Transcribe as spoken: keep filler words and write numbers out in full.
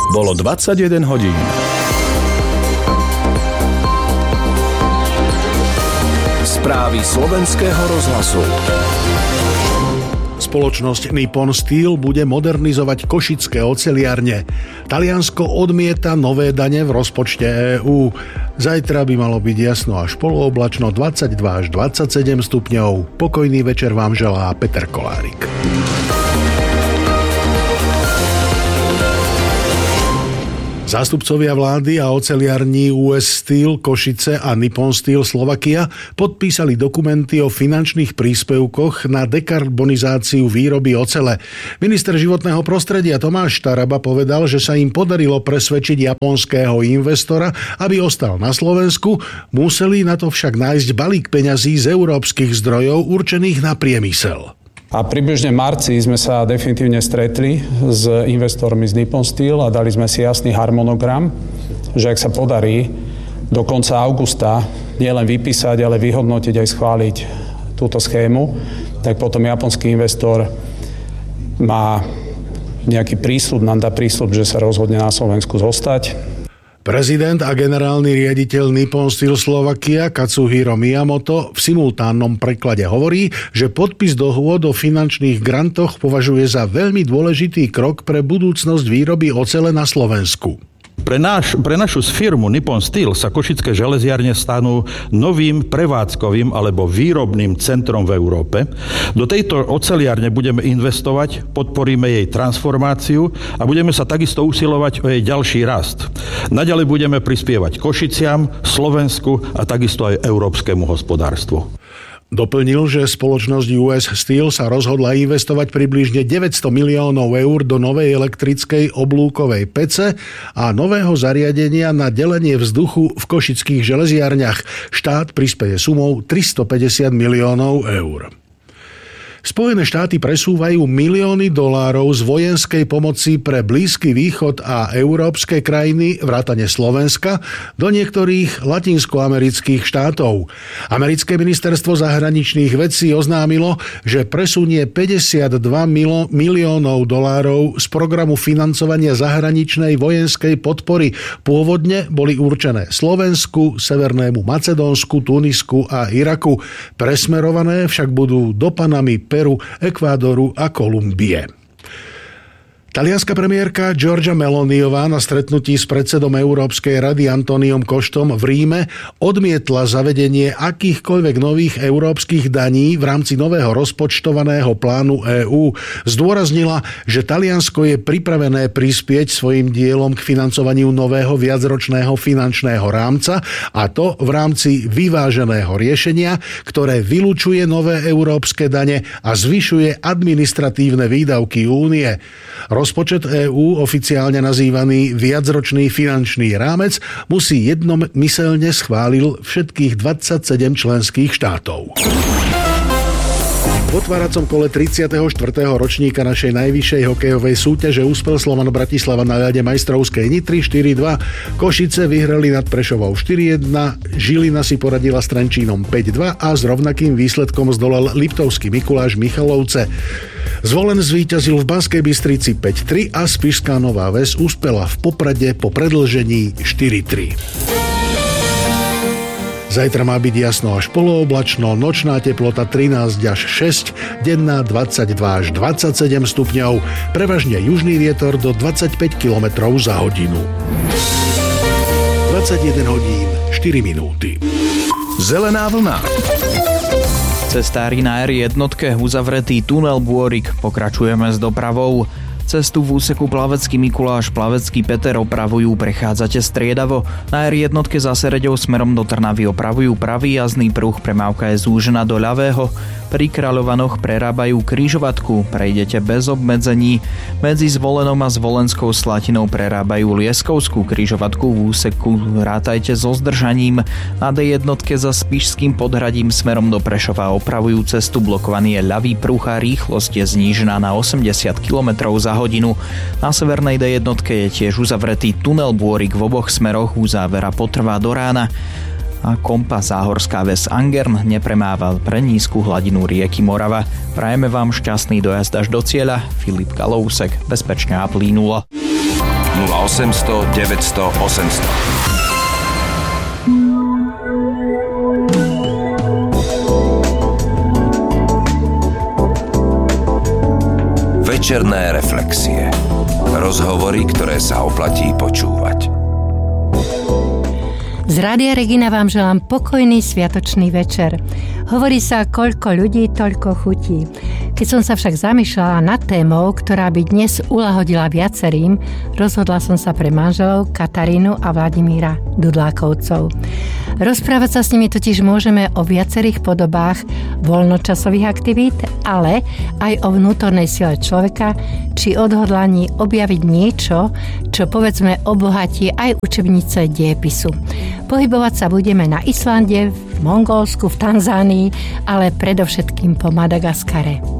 Bolo dvadsaťjeden hodín. Správy slovenského rozhlasu. Spoločnosť Nippon Steel bude modernizovať košické oceliárne. Taliansko odmieta nové dane v rozpočte EÚ. Zajtra by malo byť jasno až polooblačno, dvadsaťdva až dvadsaťsedem stupňov. Pokojný večer vám želá Peter Kolárik. Zástupcovia vlády a oceliarní ú es Steel Košice a Nippon Steel Slovakia podpísali dokumenty o finančných príspevkoch na dekarbonizáciu výroby ocele. Minister životného prostredia Tomáš Taraba povedal, že sa im podarilo presvedčiť japonského investora, aby ostal na Slovensku, museli na to však nájsť balík peňazí z európskych zdrojov určených na priemysel. A približne v marci sme sa definitívne stretli s investormi z Nippon Steel a dali sme si jasný harmonogram, že ak sa podarí do konca augusta nielen vypísať, ale vyhodnotiť aj schváliť túto schému, tak potom japonský investor má nejaký prísľub, nám dá prísľub, že sa rozhodne na Slovensku zostať. Prezident a generálny riaditeľ Nippon Steel Slovakia Katsuhiro Miyamoto v simultánnom preklade hovorí, že podpis dohôd o finančných grantoch považuje za veľmi dôležitý krok pre budúcnosť výroby ocele na Slovensku. Pre, náš, pre našu firmu Nippon Steel sa košické železiarne stanú novým prevádzkovým alebo výrobným centrom v Európe. Do tejto oceliarne budeme investovať, podporíme jej transformáciu a budeme sa takisto usilovať o jej ďalší rast. Naďalej budeme prispievať Košiciam, Slovensku a takisto aj európskemu hospodárstvu. Doplnil, že spoločnosť ú es Steel sa rozhodla investovať približne deväťsto miliónov eur do novej elektrickej oblúkovej pece a nového zariadenia na delenie vzduchu v košických železiarniach. Štát prispeje sumou tristopäťdesiat miliónov eur. Spojené štáty presúvajú milióny dolárov z vojenskej pomoci pre Blízky východ a európske krajiny vrátane Slovenska do niektorých latinskoamerických štátov. Americké ministerstvo zahraničných vecí oznámilo, že presunie päťdesiatdva miliónov dolárov z programu financovania zahraničnej vojenskej podpory. Pôvodne boli určené Slovensku, Severnému Macedónsku, Tunisku a Iraku. Presmerované však budú do Panamy, Peru, Ekvádoru a Kolumbie. Talianska premiérka Giorgia Meloniová na stretnutí s predsedom Európskej rady Antoniom Koštom v Ríme odmietla zavedenie akýchkoľvek nových európskych daní v rámci nového rozpočtovaného plánu EÚ. Zdôraznila, že Taliansko je pripravené prispieť svojim dielom k financovaniu nového viacročného finančného rámca, a to v rámci vyváženého riešenia, ktoré vylučuje nové európske dane a zvyšuje administratívne výdavky únie. Rozpočet EÚ, oficiálne nazývaný viacročný finančný rámec, musí jednomyseľne schválil všetkých dvadsaťsedem členských štátov. V otváracom kole tridsiateho štvrtého ročníka našej najvyššej hokejovej súťaže úspel Slovan Bratislava na ľade majstrovskej Nitry štyri dva. Košice vyhrali nad Prešovou štyri jedna, Žilina si poradila s Trenčínom päť dva a s rovnakým výsledkom zdolal Liptovský Mikuláš Michalovce. Zvolen zvíťazil v Banskej Bystrici päť tri a Spišská Nová Ves uspela v Poprade po predĺžení štyri tri. Zajtra má byť jasno až polooblačno, nočná teplota trinásť až šesť, denná dvadsaťdva až dvadsaťsedem stupňov, prevažne južný vietor do dvadsaťpäť kilometrov za hodinu. dvadsaťjeden hodín, štyri minúty. Zelená vlna. Cestári na er jednotke uzavretý tunel Bôrik. Pokračujeme s dopravou. Cestu v úseku Plavecký Mikuláš, Plavecký Peter opravujú, prechádzate striedavo. Na er jednotke za Sereďou smerom do Trnavy opravujú pravý jazdný pruh, premávka je zúžená do ľavého. Pri Kráľovanoch prerábajú križovatku, prejdete bez obmedzení. Medzi Zvolenom a Zvolenskou Slatinou prerábajú Lieskovskú križovatku, v úseku rátajte so zdržaním. Na dé jednotke za Spišským Podhradím smerom do Prešova opravujú cestu, blokovaný je ľavý pruh a rýchlosť je znížená na osemdesiat kilometrov za hodinu. Na severnej dé jednotke je tiež uzavretý tunel Bôrik v oboch smeroch, uzávera potrvá do rána. A kompa Záhorská Ves Angern nepremával pre nízku hladinu rieky Morava. Prajeme vám šťastný dojazd až do cieľa. Filip Kalousek, bezpečne a plynulo. nula osemsto deväťsto osemsto. Večerné reflexie. Rozhovory, ktoré sa oplatí počúvať. Z Rádia Regina vám želám pokojný sviatočný večer. Hovorí sa, koľko ľudí, toľko chutí. Keď som sa však zamýšľala nad témou, ktorá by dnes uľahodila viacerým, rozhodla som sa pre manželov Katarínu a Vladimíra Dudlákovcov. Rozprávať sa s nimi totiž môžeme o viacerých podobách voľnočasových aktivít, ale aj o vnútornej sile človeka, či odhodlaní objaviť niečo, čo povedzme obohatí aj učebnice dejepisu. Pohybovať sa budeme na Islande, v Mongolsku, v Tanzánii, ale predovšetkým po Madagaskare.